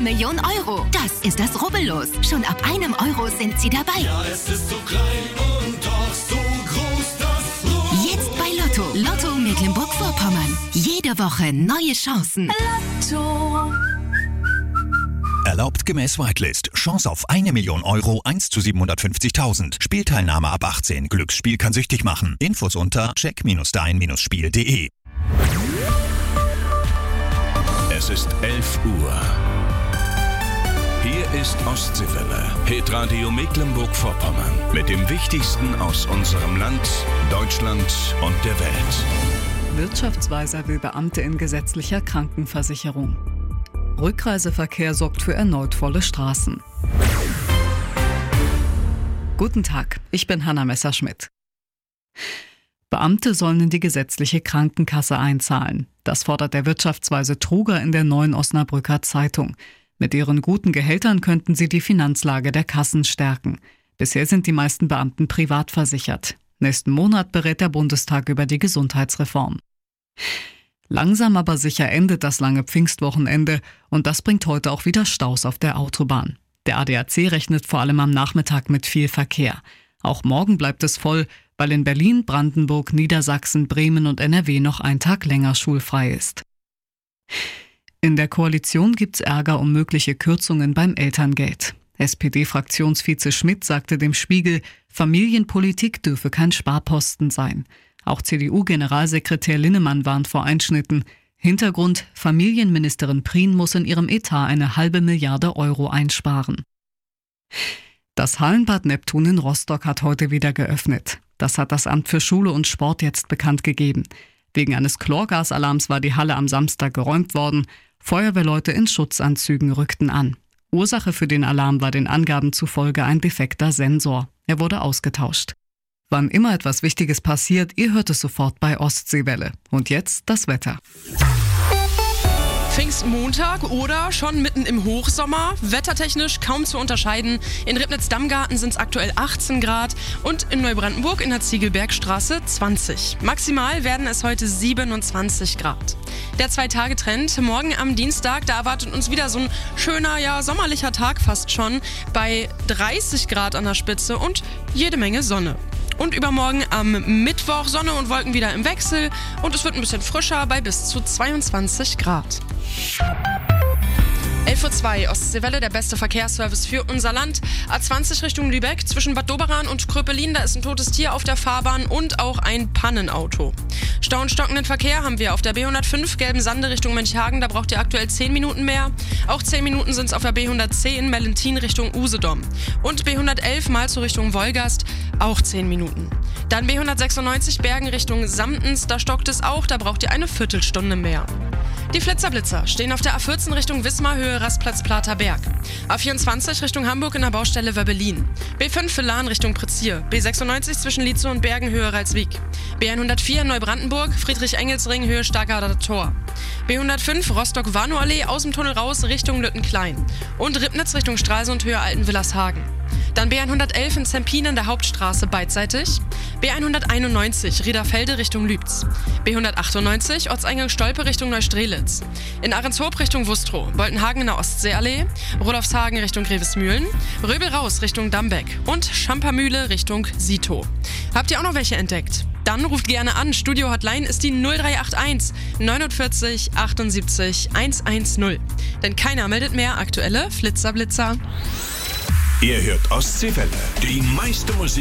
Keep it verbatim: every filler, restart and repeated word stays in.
Million Euro. Das ist das Rubbellos. Schon ab einem Euro sind Sie dabei. Ja, es ist so klein und doch so groß, das Rubbellos. Jetzt bei Lotto. Lotto Mecklenburg-Vorpommern. Jede Woche neue Chancen. Lotto. Erlaubt gemäß Whitelist. Chance auf eine Million Euro, eins zu siebenhundertfünfzigtausend. Spielteilnahme ab achtzehn. Glücksspiel kann süchtig machen. Infos unter check dein Spiel punkt de. Es ist elf Uhr. Hier ist Ostseewelle, Hitradio Mecklenburg-Vorpommern. Mit dem Wichtigsten aus unserem Land, Deutschland und der Welt. Wirtschaftsweiser will Beamte in gesetzlicher Krankenversicherung. Rückreiseverkehr sorgt für erneut volle Straßen. Guten Tag, ich bin Hanna Messerschmidt. Beamte sollen in die gesetzliche Krankenkasse einzahlen. Das fordert der Wirtschaftsweise Truger in der Neuen Osnabrücker Zeitung. Mit ihren guten Gehältern könnten sie die Finanzlage der Kassen stärken. Bisher sind die meisten Beamten privat versichert. Nächsten Monat berät der Bundestag über die Gesundheitsreform. Langsam aber sicher endet das lange Pfingstwochenende und das bringt heute auch wieder Staus auf der Autobahn. Der A D A C rechnet vor allem am Nachmittag mit viel Verkehr. Auch morgen bleibt es voll, weil in Berlin, Brandenburg, Niedersachsen, Bremen und N R W noch ein Tag länger schulfrei ist. In der Koalition gibt's Ärger um mögliche Kürzungen beim Elterngeld. S P D-Fraktionsvize Schmidt sagte dem Spiegel, Familienpolitik dürfe kein Sparposten sein. Auch C D U-Generalsekretär Linnemann warnt vor Einschnitten. Hintergrund: Familienministerin Prien muss in ihrem Etat eine halbe Milliarde Euro einsparen. Das Hallenbad Neptun in Rostock hat heute wieder geöffnet. Das hat das Amt für Schule und Sport jetzt bekannt gegeben. Wegen eines Chlorgasalarms war die Halle am Samstag geräumt worden. Feuerwehrleute in Schutzanzügen rückten an. Ursache für den Alarm war den Angaben zufolge ein defekter Sensor. Er wurde ausgetauscht. Wann immer etwas Wichtiges passiert, ihr hört es sofort bei Ostseewelle. Und jetzt das Wetter. Pfingstmontag oder schon mitten im Hochsommer. Wettertechnisch kaum zu unterscheiden. In Ribnitz-Dammgarten sind es aktuell achtzehn Grad und in Neubrandenburg in der Ziegelbergstraße zwanzig. Maximal werden es heute siebenundzwanzig Grad. Der Zwei-Tage-Trend. Morgen am Dienstag, da erwartet uns wieder so ein schöner, ja sommerlicher Tag fast schon. Bei dreißig Grad an der Spitze und jede Menge Sonne. Und übermorgen am Mittwoch Sonne und Wolken wieder im Wechsel und es wird ein bisschen frischer bei bis zu zweiundzwanzig Grad. elf Uhr zwei, Ostseewelle, der beste Verkehrsservice für unser Land. A zwanzig Richtung Lübeck, zwischen Bad Doberan und Kröpelin, da ist ein totes Tier auf der Fahrbahn und auch ein Pannenauto. Stau und stockenden Verkehr haben wir auf der B hundertfünf, Gelben Sande Richtung Mönchhagen, da braucht ihr aktuell zehn Minuten mehr. Auch zehn Minuten sind es auf der B hundertzehn, Mellentin Richtung Usedom. Und B hundertelf, Malzow Richtung Wolgast, auch zehn Minuten. Dann B hundertsechsundneunzig, Bergen Richtung Samtens, da stockt es auch, da braucht ihr eine Viertelstunde mehr. Die Flitzer-Blitzer stehen auf der A vierzehn Richtung Wismar, Höhe Rastplatz Platerberg. A vierundzwanzig Richtung Hamburg in der Baustelle Wöbbelin. B fünf für Lahn Richtung Prezier. B sechsundneunzig zwischen Lietzow und Bergen, Höhe Ralswiek. B hundertvier Neubrandenburg, Friedrich-Engels-Ring, Höhe Stargarder Tor. B hundertfünf Rostock-Warnow-Allee, aus dem Tunnel raus Richtung Lüttenklein. Und Ribnitz Richtung Stralsund, Höhe Altenwillershagen. Dann B hundertelf in Zempinen der Hauptstraße beidseitig. B hunderteinundneunzig Riederfelde Richtung Lübz. B hundertachtundneunzig Ortseingang Stolpe Richtung Neustrelitz. In Ahrenshoop Richtung Wustrow. Boltenhagen in der Ostseeallee. Rudolfshagen Richtung Grevesmühlen. Röbel raus Richtung Dambeck. Und Schampermühle Richtung Sito. Habt ihr auch noch welche entdeckt? Dann ruft gerne an. Studio Hotline ist die null drei acht eins neunundvierzig achtundsiebzig hundertzehn. Denn keiner meldet mehr aktuelle Flitzer-Blitzer. Ihr hört Ostseewelle, die meiste Musik.